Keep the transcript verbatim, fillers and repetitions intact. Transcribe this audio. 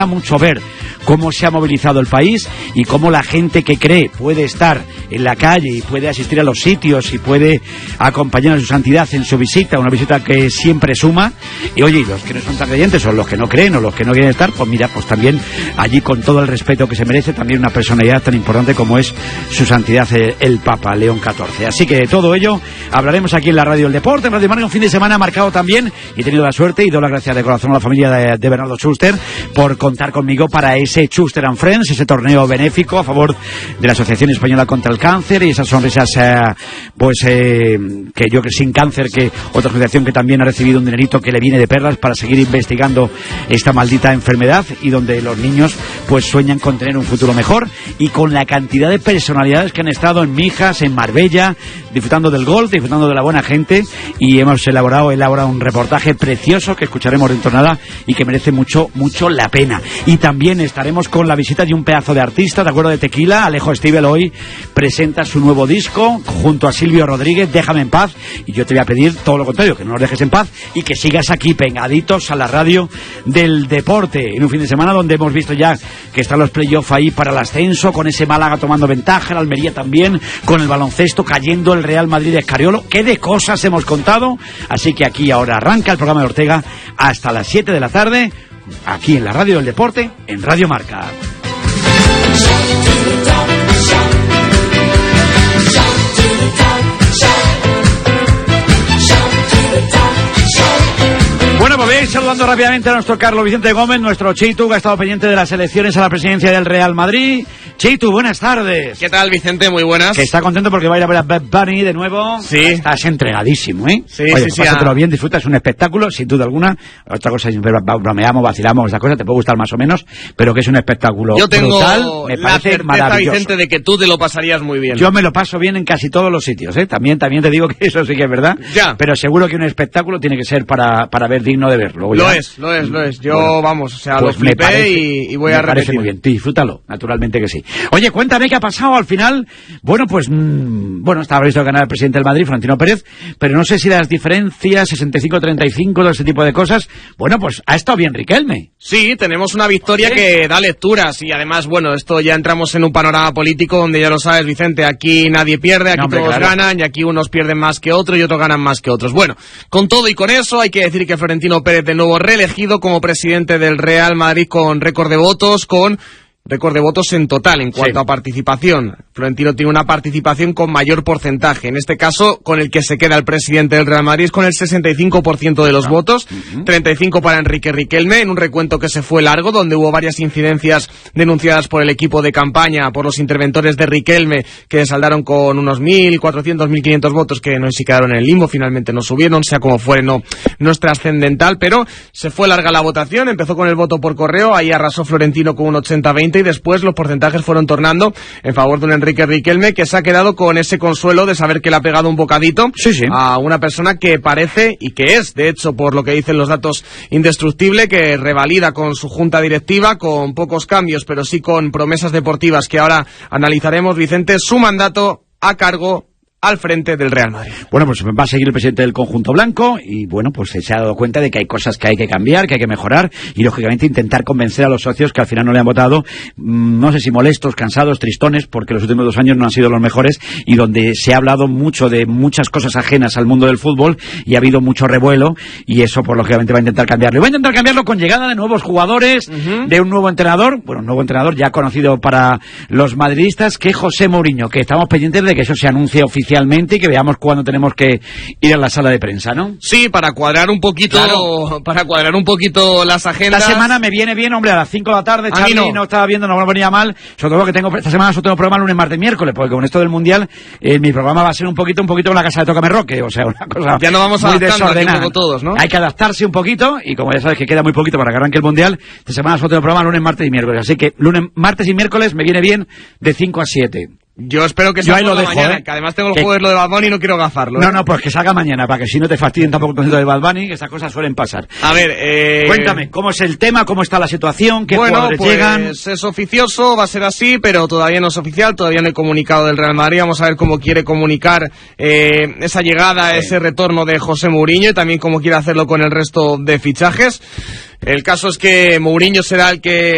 Mucho ver cómo se ha movilizado el país y cómo la gente que cree puede estar en la calle y puede asistir a los sitios y puede acompañar a su santidad en su visita, una visita que siempre suma. Y oye, y los que no son tan creyentes o los que no creen o los que no quieren estar, pues mira, pues también allí, con todo el respeto que se merece, también una personalidad tan importante como es su santidad el, el Papa León catorce. Así que de todo ello hablaremos aquí en la Radio del Deporte, en Radio Marca. Un fin de semana marcado también, y he tenido la suerte y doy las gracias de corazón a la familia de, de Bernardo Schuster por contar conmigo para ese Schuster and Friends, ese torneo benéfico a favor de la Asociación Española contra el Cáncer, y esas sonrisas eh, pues eh, que yo que sin cáncer, que otra asociación que también ha recibido un dinerito que le viene de perlas para seguir investigando esta maldita enfermedad, y donde los niños pues sueñan con tener un futuro mejor, y con la cantidad de personalidades que han estado en Mijas, en Marbella, disfrutando del golf, disfrutando de la buena gente, y hemos elaborado, elaborado un reportaje precioso que escucharemos dentro de nada y que merece mucho, mucho la pena. Y también estaremos con la visita de un pedazo de artista, de acuerdo, de Tequila. Alejo Stivel hoy presenta su nuevo disco junto a Silvio Rodríguez, Déjame en paz, y yo te voy a pedir todo lo contrario, que no nos dejes en paz y que sigas aquí pegaditos a la radio del deporte, en un fin de semana donde hemos visto ya que están los playoffs ahí para el ascenso, con ese Málaga tomando ventaja, el Almería también, con el baloncesto cayendo el Real Madrid de Escariolo. Qué de cosas hemos contado. Así que aquí ahora arranca el programa de Ortega hasta las siete de la tarde, aquí en la Radio del Deporte, en Radio Marca. Bueno, pues veis, saludando rápidamente a nuestro Carlos Vicente Gómez, nuestro Chitu, que ha estado pendiente de las elecciones a la presidencia del Real Madrid. Chitu, buenas tardes. ¿Qué tal, Vicente? Muy buenas. Que está contento porque va a ir a ver a Bad Bunny de nuevo. Sí. Estás entregadísimo, ¿eh? Sí, Oye, sí, sí. Pásatelo bien, disfruta, es un espectáculo, sin duda alguna. Otra cosa es bromeamos, vacilamos, esa cosa te puede gustar más o menos, pero que es un espectáculo Yo tengo brutal, me la parece certeza, maravilloso. Vicente, de que tú te lo pasarías muy bien. Yo me lo paso bien en casi todos los sitios, ¿eh? También, también te digo que eso sí que es verdad. Ya. Pero seguro que un espectáculo tiene que ser para, para ver digno de verlo. Lo ¿ya? es, lo es, lo es. Yo, bueno, vamos, o sea, pues lo flipé parece, y, y voy me a repetir. parece muy bien, disfrútalo, naturalmente que sí. Oye, cuéntame qué ha pasado al final. Bueno, pues, mmm, bueno, estaba previsto ganar el presidente del Madrid, Florentino Pérez, pero no sé si las diferencias, sesenta y cinco a treinta y cinco, todo ese tipo de cosas, bueno, pues ha estado bien Riquelme. Sí, tenemos una victoria ¿Sí? que da lecturas, y además, bueno, esto ya entramos en un panorama político donde ya lo sabes, Vicente, aquí nadie pierde, aquí no, hombre, todos claro. ganan, y aquí unos pierden más que otros y otros ganan más que otros. Bueno, con todo y con eso, hay que decir que Florentino Pérez de nuevo reelegido como presidente del Real Madrid con récord de votos, con récord de votos en total en cuanto sí. a participación. Florentino tiene una participación con mayor porcentaje. En este caso, con el que se queda el presidente del Real Madrid es con el sesenta y cinco por ciento de los no. votos, uh-huh. treinta y cinco para Enrique Riquelme, en un recuento que se fue largo, donde hubo varias incidencias denunciadas por el equipo de campaña, por los interventores de Riquelme, que saldaron con unos mil cuatrocientos, mil quinientos votos que no sé si quedaron en el limbo, finalmente no subieron, sea como fuere, no, no es trascendental, pero se fue larga la votación, empezó con el voto por correo, ahí arrasó Florentino con un ochenta a veinte, y después los porcentajes fueron tornando en favor de un Enrique Riquelme, que se ha quedado con ese consuelo de saber que le ha pegado un bocadito sí, sí. a una persona que parece, y que es, de hecho, por lo que dicen los datos, indestructible, que revalida con su junta directiva, con pocos cambios, pero sí con promesas deportivas que ahora analizaremos, Vicente, su mandato a cargo al frente del Real Madrid. Bueno, pues va a seguir el presidente del conjunto blanco y, bueno, pues se ha dado cuenta de que hay cosas que hay que cambiar, que hay que mejorar y, lógicamente, intentar convencer a los socios que al final no le han votado, no sé si molestos, cansados, tristones, porque los últimos dos años no han sido los mejores y donde se ha hablado mucho de muchas cosas ajenas al mundo del fútbol y ha habido mucho revuelo, y eso, pues, lógicamente, va a intentar cambiarlo. Y va a intentar cambiarlo con llegada de nuevos jugadores, uh-huh. de un nuevo entrenador, bueno, un nuevo entrenador ya conocido para los madridistas, que es José Mourinho, que estamos pendientes de que eso se anuncie oficialmente y que veamos cuándo tenemos que ir a la sala de prensa, ¿no? Sí, para cuadrar un poquito, claro. para cuadrar un poquito las agendas. Esta semana me viene bien, hombre, a las cinco de la tarde, Charlie, no. no estaba viendo, no me venía mal, sobre todo que tengo, esta semana solo tengo programa lunes, martes, miércoles, porque con esto del Mundial, eh, mi programa va a ser un poquito, un poquito con la casa de Tócame Roque, o sea, una cosa ya no vamos muy desordenada. Todos, ¿no? Hay que adaptarse un poquito, y como ya sabes que queda muy poquito para que arranque el Mundial, esta semana solo tengo programa lunes, martes y miércoles, así que lunes, martes y miércoles me viene bien de cinco a siete. Yo espero que salga mañana, ¿eh? Que además tengo el que... jueves lo de Bad Bunny y no quiero gafarlo, ¿eh? No, no, pues que salga mañana, para que si no te fastidien tampoco el concepto de Bad Bunny, que estas cosas suelen pasar. A ver, eh... cuéntame, ¿cómo es el tema? ¿Cómo está la situación? ¿Qué bueno, jugadores pues, llegan? Es oficioso, va a ser así, pero todavía no es oficial, todavía no hay comunicado del Real Madrid. Vamos a ver cómo quiere comunicar eh, esa llegada, sí. ese retorno de José Mourinho, y también cómo quiere hacerlo con el resto de fichajes. El caso es que Mourinho será el que